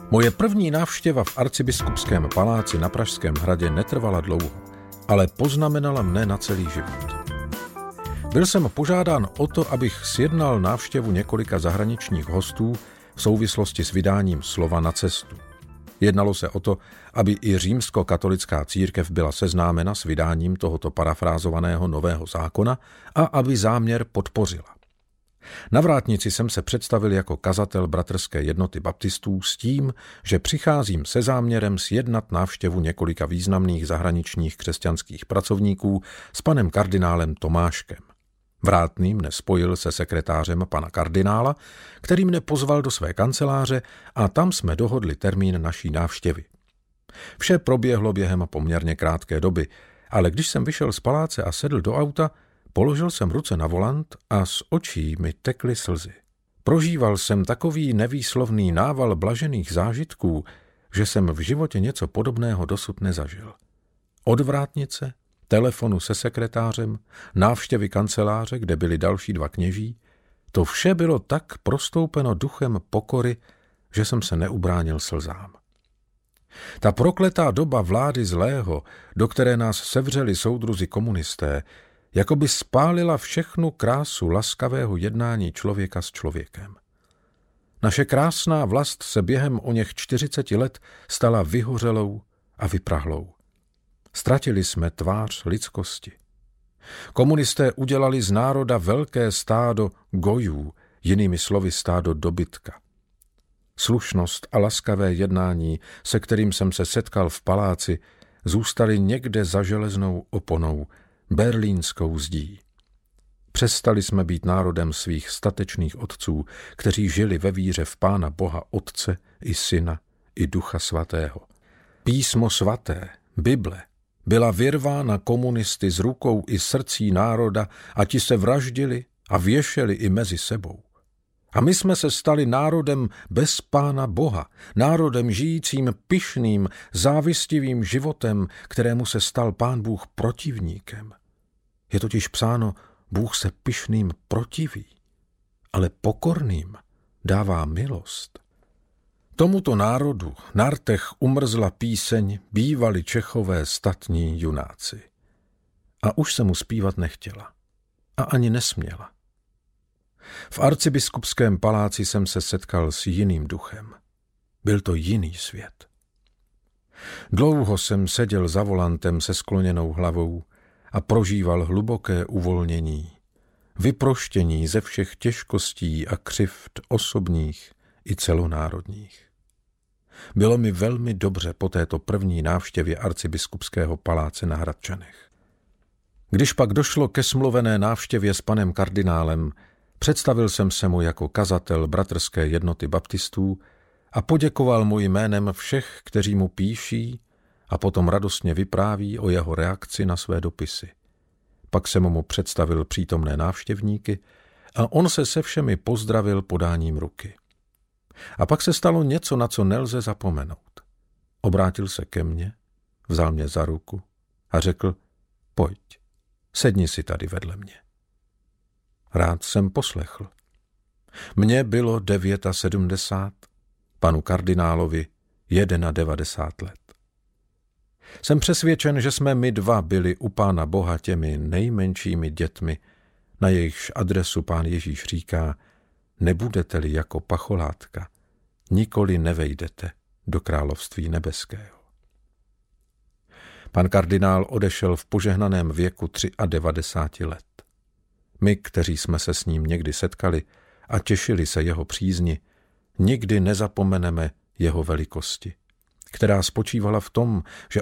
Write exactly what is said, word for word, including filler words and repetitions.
Moje první návštěva v arcibiskupském paláci na Pražském hradě netrvala dlouho, ale poznamenala mne na celý život. Byl jsem požádán o to, abych sjednal návštěvu několika zahraničních hostů v souvislosti s vydáním Slova na cestu. Jednalo se o to, aby i římskokatolická církev byla seznámena s vydáním tohoto parafrázovaného nového zákona a aby záměr podpořila. Na vrátnici jsem se představil jako kazatel Bratrské jednoty baptistů s tím, že přicházím se záměrem sjednat návštěvu několika významných zahraničních křesťanských pracovníků s panem kardinálem Tomáškem. Vrátný mne spojil se sekretářem pana kardinála, který mne pozval do své kanceláře a tam jsme dohodli termín naší návštěvy. Vše proběhlo během poměrně krátké doby, ale když jsem vyšel z paláce a sedl do auta, položil jsem ruce na volant a z očí mi tekly slzy. Prožíval jsem takový nevýslovný nával blažených zážitků, že jsem v životě něco podobného dosud nezažil. Od vrátnice, telefonu se sekretářem, návštěvy kanceláře, kde byli další dva kněží, to vše bylo tak prostoupeno duchem pokory, že jsem se neubránil slzám. Ta prokletá doba vlády zlého, do které nás sevřeli soudruzi komunisté, jakoby spálila všechnu krásu laskavého jednání člověka s člověkem. Naše krásná vlast se během oněch čtyřiceti let stala vyhořelou a vyprahlou. Ztratili jsme tvář lidskosti. Komunisté udělali z národa velké stádo gojů, jinými slovy stádo dobytka. Slušnost a laskavé jednání, se kterým jsem se setkal v paláci, zůstaly někde za železnou oponou, berlínskou zdí. Přestali jsme být národem svých statečných otců, kteří žili ve víře v Pána Boha Otce i Syna i Ducha Svatého. Písmo svaté, Bible, byla vyrvána komunisty z rukou i srdcí národa a ti se vraždili a věšeli i mezi sebou. A my jsme se stali národem bez Pána Boha, národem žijícím pyšným, závistivým životem, kterému se stal Pán Bůh protivníkem. Je totiž psáno, Bůh se pyšným protiví, ale pokorným dává milost. Tomuto národu na rtech umrzla píseň bývali Čechové statní junáci. A už se mu zpívat nechtěla. A ani nesměla. V arcibiskupském paláci jsem se setkal s jiným duchem. Byl to jiný svět. Dlouho jsem seděl za volantem se skloněnou hlavou a prožíval hluboké uvolnění, vyproštění ze všech těžkostí a křivd osobních i celonárodních. Bylo mi velmi dobře po této první návštěvě arcibiskupského paláce na Hradčanech. Když pak došlo ke smluvené návštěvě s panem kardinálem, představil jsem se mu jako kazatel Bratrské jednoty baptistů a poděkoval mu jménem všech, kteří mu píší a potom radostně vypráví o jeho reakci na své dopisy. Pak jsem mu představil přítomné návštěvníky a on se se všemi pozdravil podáním ruky. A pak se stalo něco, na co nelze zapomenout. Obrátil se ke mně, vzal mě za ruku a řekl, pojď, sedni si tady vedle mě. Rád jsem poslechl. Mně bylo sedmdesát devět, panu kardinálovi devadesát jedna let. Jsem přesvědčen, že jsme my dva byli u Pána Boha těmi nejmenšími dětmi, na jejichž adresu Pán Ježíš říká, nebudete-li jako pacholátka, nikoli nevejdete do království nebeského. Pan kardinál odešel v požehnaném věku devadesát tři let. My, kteří jsme se s ním někdy setkali a těšili se jeho přízni, nikdy nezapomeneme jeho velikosti, která spočívala v tom, že